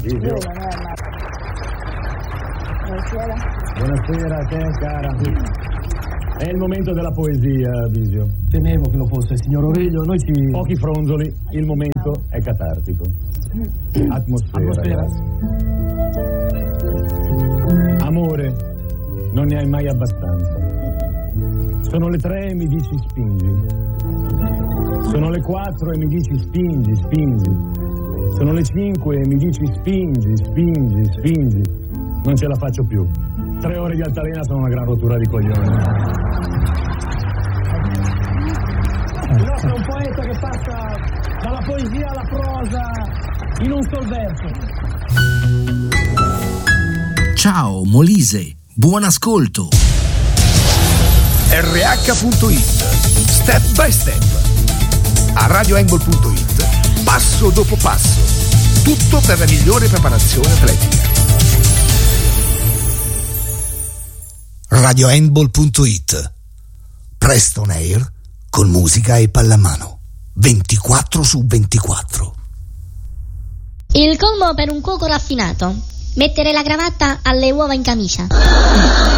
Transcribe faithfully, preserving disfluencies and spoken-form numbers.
Visio. Buonasera a te, cara. È il momento della poesia, Visio. Temevo che lo fosse, signor Aurelio. Noi ci... Pochi fronzoli, il momento è catartico. Atmosfera. Atmosfera. Amore, non ne hai mai abbastanza. Sono le tre e mi dici spingi. Sono le quattro e mi dici spingi, spingi. Sono le cinque e mi dici spingi, spingi, spingi. Non ce la faccio più. Tre ore di altalena sono una gran rottura di coglioni. Il nostro è un poeta che passa dalla poesia alla prosa in un sol verso. Ciao Molise, buon ascolto. R H punto it Step by Step. A radio handball punto it, passo dopo passo, tutto per la migliore preparazione atletica. radio handball punto it. Presto on air con musica e pallamano ventiquattro su ventiquattro. Il colmo per un cuoco raffinato: mettere la cravatta alle uova in camicia.